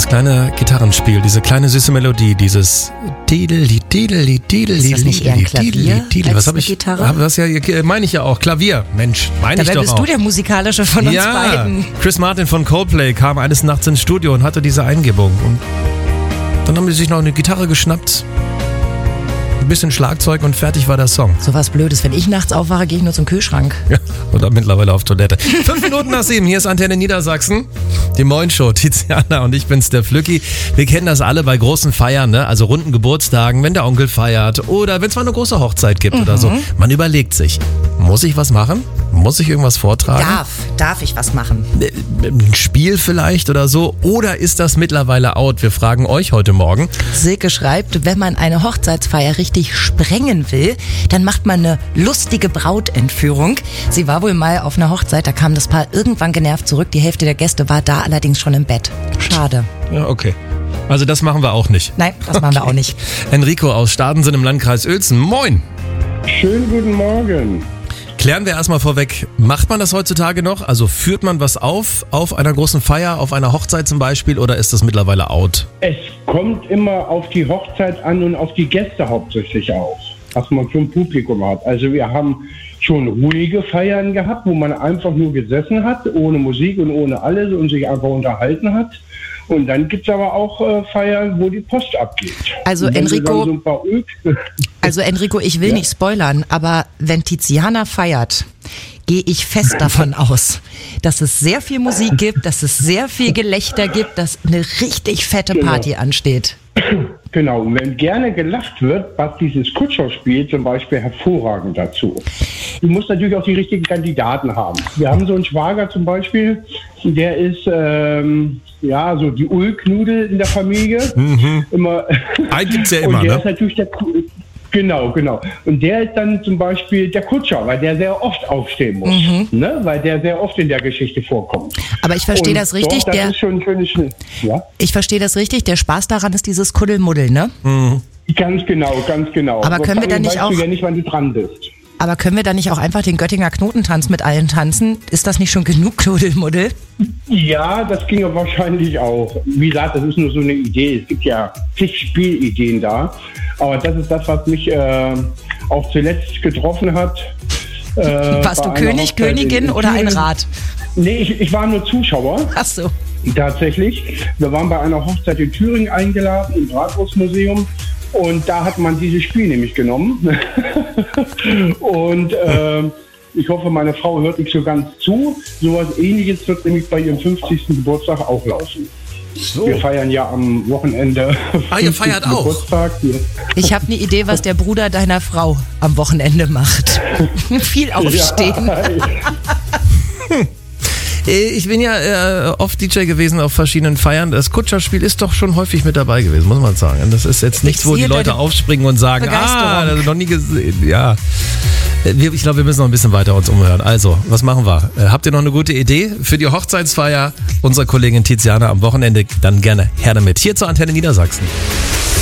dieses kleine Gitarrenspiel, diese kleine süße Melodie, dieses Dideli. Ist das nicht eher ein Klavier als eine Gitarre? Was meine ich ja auch. Klavier. Mensch, meine ich doch auch. Dabei bist du der musikalische von uns beiden. Chris Martin von Coldplay kam eines Nachts ins Studio und hatte diese Eingebung. Und dann haben sie sich noch eine Gitarre geschnappt, ein bisschen Schlagzeug und fertig war der Song. So was Blödes. Wenn ich nachts aufwache, gehe ich nur zum Kühlschrank. Ja, oder mittlerweile auf Toilette. 5 Minuten nach 7, hier ist Antenne Niedersachsen. Die Moin-Show, Tiziana und ich bin's, der Flücki. Wir kennen das alle bei großen Feiern, ne? Also runden Geburtstagen, wenn der Onkel feiert oder wenn es mal eine große Hochzeit gibt oder so. Man überlegt sich, muss ich was machen? Muss ich irgendwas vortragen? Darf ich was machen? Ein Spiel vielleicht oder so? Oder ist das mittlerweile out? Wir fragen euch heute Morgen. Silke schreibt, wenn man eine Hochzeitsfeier richtig sprengen will, dann macht man eine lustige Brautentführung. Sie war wohl mal auf einer Hochzeit, da kam das Paar irgendwann genervt zurück. Die Hälfte der Gäste war da allerdings schon im Bett. Schade. Ja, okay. Also das machen wir auch nicht. Nein, das machen wir auch nicht. Enrico aus Stadensen im Landkreis Uelzen. Moin! Schönen guten Morgen. Klären wir erstmal vorweg, macht man das heutzutage noch? Also führt man was auf einer großen Feier, auf einer Hochzeit zum Beispiel, oder ist das mittlerweile out? Es kommt immer auf die Hochzeit an und auf die Gäste hauptsächlich auch, was man für ein Publikum hat. Also wir haben schon ruhige Feiern gehabt, wo man einfach nur gesessen hat, ohne Musik und ohne alles und sich einfach unterhalten hat. Und dann gibt es aber auch Feiern, wo die Post abgeht. Also Enrico, ich will nicht spoilern, aber wenn Tiziana feiert, gehe ich fest davon aus, dass es sehr viel Musik gibt, dass es sehr viel Gelächter gibt, dass eine richtig fette Party ansteht. Genau, und wenn gerne gelacht wird, passt dieses Kutscherspiel zum Beispiel hervorragend dazu. Du musst natürlich auch die richtigen Kandidaten haben. Wir haben so einen Schwager zum Beispiel, der ist so die Ulknudel in der Familie. Immer. Einen gibt's ja immer, und der ne? ist natürlich der Genau. Und der ist dann zum Beispiel der Kutscher, weil der sehr oft aufstehen muss, ne? Weil der sehr oft in der Geschichte vorkommt. Aber ich verstehe das richtig. Doch, das ist schon ein schönes ja? Ich verstehe das richtig. Der Spaß daran ist dieses Kuddelmuddel, ne? Ganz genau. Aber können wir dann nicht auch? Weißt du ja nicht, wann du dran bist. Aber können wir dann nicht auch einfach den Göttinger Knotentanz mit allen tanzen? Ist das nicht schon genug Kuddelmuddel? Ja, das ginge wahrscheinlich auch. Wie gesagt, das ist nur so eine Idee. Es gibt ja zig Spielideen da. Aber das ist das, was mich auch zuletzt getroffen hat. Warst du König, Königin oder ein Rat? Nee, ich war nur Zuschauer. Ach so. Tatsächlich. Wir waren bei einer Hochzeit in Thüringen eingeladen, im Bratwurstmuseum. Und da hat man dieses Spiel nämlich genommen. Und ich hoffe, meine Frau hört nicht so ganz zu. Sowas Ähnliches wird nämlich bei ihrem 50. Geburtstag auch laufen. So. Wir feiern ja am Wochenende. Ihr feiert auch? Geburtstag. Ich habe eine Idee, was der Bruder deiner Frau am Wochenende macht. Viel aufstehen. Ja. Ich bin ja oft DJ gewesen auf verschiedenen Feiern. Das Kutscherspiel ist doch schon häufig mit dabei gewesen, muss man sagen. Das ist jetzt nichts, wo die Leute aufspringen und sagen, das habe ich noch nie gesehen. Ja. Ich glaube, wir müssen noch ein bisschen weiter uns umhören. Also, was machen wir? Habt ihr noch eine gute Idee für die Hochzeitsfeier unserer Kollegin Tiziana am Wochenende? Dann gerne her damit. Hier zur Antenne Niedersachsen.